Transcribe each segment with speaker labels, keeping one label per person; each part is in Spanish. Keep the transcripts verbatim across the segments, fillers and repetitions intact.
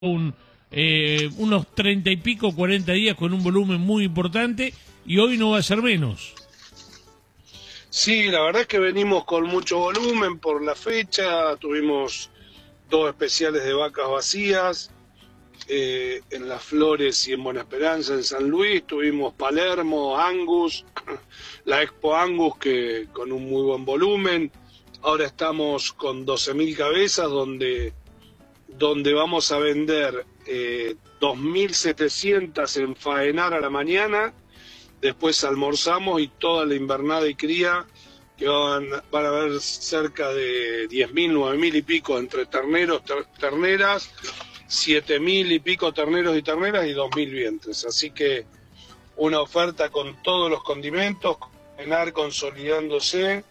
Speaker 1: un, eh, unos treinta y pico, cuarenta días con un volumen muy importante y hoy no va a ser menos.
Speaker 2: Sí, la verdad es que venimos con mucho volumen por la fecha, tuvimos dos especiales de vacas vacías, eh, en Las Flores y en Buena Esperanza, en San Luis, tuvimos Palermo, Angus, la Expo Angus que con un muy buen volumen, ahora estamos con doce mil cabezas donde, donde vamos a vender eh, dos mil setecientas en faenar a la mañana. Después almorzamos y toda la invernada y cría, que van, van a haber cerca de diez mil, nueve mil y pico entre terneros, ter, terneras, siete mil y pico terneros y terneras y dos mil vientres. Así que una oferta con todos los condimentos, faenar consolidándose.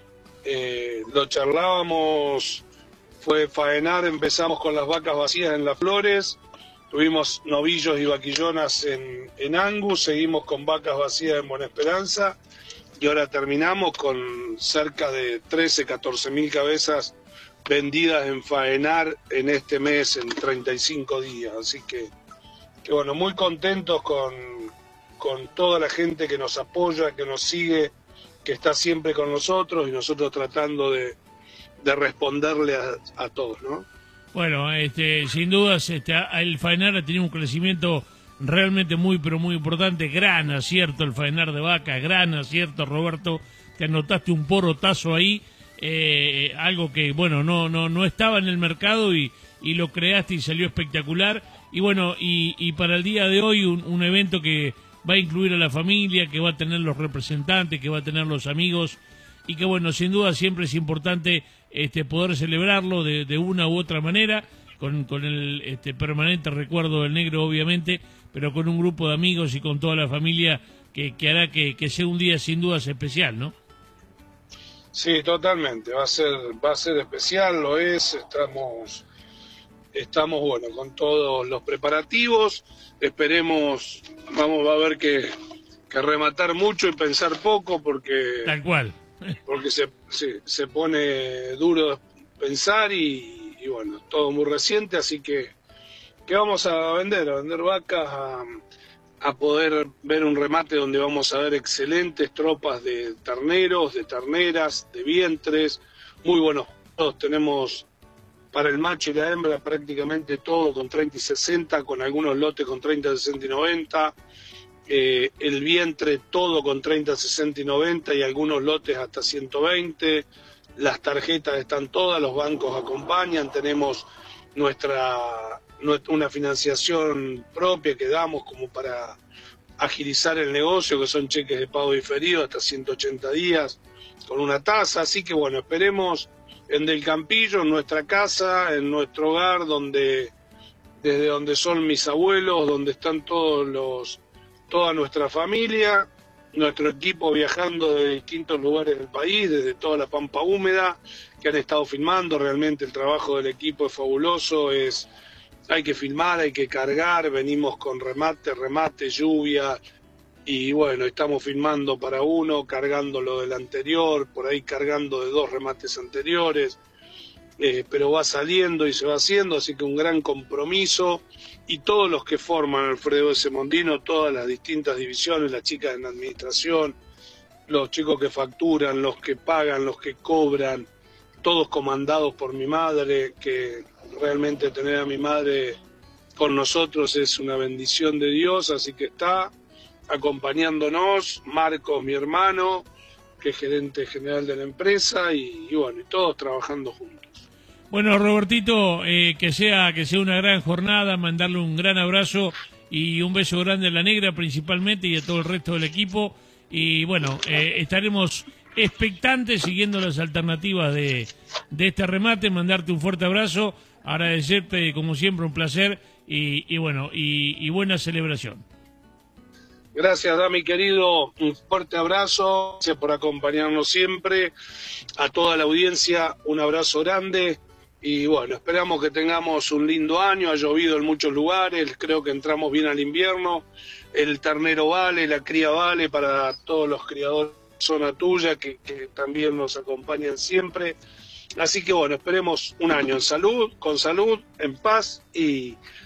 Speaker 2: Eh, lo charlábamos, fue faenar, empezamos con las vacas vacías en Las Flores. Tuvimos novillos y vaquillonas en, en Angus, seguimos con vacas vacías en Buena Esperanza y ahora terminamos con cerca de trece, catorce mil cabezas vendidas en faenar en este mes, en treinta y cinco días. Así que, que bueno, muy contentos con, con toda la gente que nos apoya, que nos sigue, que está siempre con nosotros y nosotros tratando de, de responderle a, a todos, ¿no?
Speaker 1: Bueno, este, sin dudas, este, el faenar ha tenido un crecimiento realmente muy, pero muy importante. Gran acierto el faenar de vaca, gran acierto, Roberto. Te anotaste un porotazo ahí, eh, algo que, bueno, no no no estaba en el mercado y, y lo creaste y salió espectacular. Y bueno, y, y para el día de hoy un, un evento que va a incluir a la familia, que va a tener los representantes, que va a tener los amigos. Y que bueno, sin duda siempre es importante este, poder celebrarlo de, de una u otra manera, con, con el este, permanente recuerdo del negro obviamente, pero con un grupo de amigos y con toda la familia que, que hará que, que sea un día sin dudas especial, ¿no?
Speaker 2: Sí, totalmente, va a ser, va a ser especial, lo es, estamos, estamos bueno, con todos los preparativos, esperemos, vamos a ver que, que rematar mucho y pensar poco porque...
Speaker 1: Tal cual.
Speaker 2: porque se, se, se pone duro pensar y, y bueno, todo muy reciente, así que, que vamos a vender, a vender vacas, a, a poder ver un remate donde vamos a ver excelentes tropas de terneros, de terneras, de vientres, muy buenos. Todos tenemos para el macho y la hembra prácticamente todo con treinta y sesenta, con algunos lotes con treinta, sesenta y noventa. Eh, el vientre todo con treinta, sesenta y noventa y algunos lotes hasta ciento veinte, las tarjetas están todas, los bancos acompañan, tenemos nuestra, nuestra una financiación propia que damos como para agilizar el negocio, que son cheques de pago diferido hasta ciento ochenta días con una tasa, así que bueno, esperemos en Del Campillo, en nuestra casa, en nuestro hogar, donde desde donde son mis abuelos, donde están todos los toda nuestra familia, nuestro equipo viajando de distintos lugares del país, desde toda la Pampa Húmeda, que han estado filmando. Realmente el trabajo del equipo es fabuloso, es, hay que filmar, hay que cargar, venimos con remate, remate, lluvia, y bueno, estamos filmando para uno, cargando lo del anterior, por ahí cargando de dos remates anteriores. Eh, pero va saliendo y se va haciendo, así que un gran compromiso, y todos los que forman Alfredo S. Mondino, todas las distintas divisiones, las chicas en administración, los chicos que facturan, los que pagan, los que cobran, todos comandados por mi madre, que realmente tener a mi madre con nosotros es una bendición de Dios, así que está acompañándonos, Marcos, mi hermano, que es gerente general de la empresa, y, y bueno, y todos trabajando juntos.
Speaker 1: Bueno, Robertito, eh, que sea que sea una gran jornada, mandarle un gran abrazo y un beso grande a la negra principalmente y a todo el resto del equipo. Y bueno, eh, estaremos expectantes siguiendo las alternativas de, de este remate, mandarte un fuerte abrazo, agradecerte como siempre, un placer y, y bueno, y, y buena celebración.
Speaker 2: Gracias, Dami, querido, un fuerte abrazo, gracias por acompañarnos siempre, a toda la audiencia un abrazo grande. Y bueno, esperamos que tengamos un lindo año, ha llovido en muchos lugares, creo que entramos bien al invierno, el ternero vale, la cría vale para todos los criadores de zona tuya que, que también nos acompañan siempre. Así que bueno, esperemos un año en salud, con salud, en paz y